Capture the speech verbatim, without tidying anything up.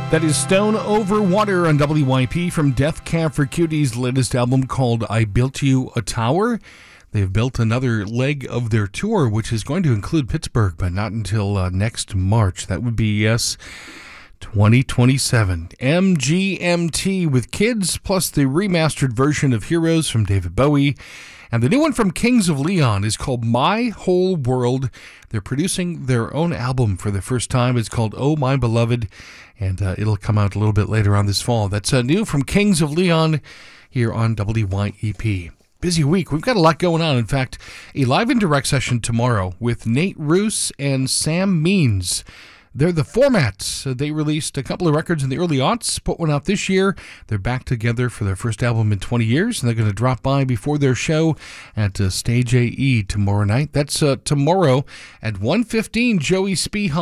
That is Stone Over Water on W Y P from Death Cab for Cutie's latest album called I Built You a Tower. They've built another leg of their tour, which is going to include Pittsburgh, but not until uh, next March. That would be, yes, twenty twenty-seven. M G M T with Kids, plus the remastered version of Heroes from David Bowie. And the new one from Kings of Leon is called My Whole World. They're producing their own album for the first time. It's called Oh My Beloved, and uh, it'll come out a little bit later on this fall. That's uh, new from Kings of Leon here on W Y E P. Busy week. We've got a lot going on. In fact, a live and direct session tomorrow with Nate Roos and Sam Means. They're the Formats. They released a couple of records in the early aughts, put one out this year. They're back together for their first album in twenty years, and they're going to drop by before their show at uh, Stage A E tomorrow night. That's uh, tomorrow at one fifteen. Joey Spiehal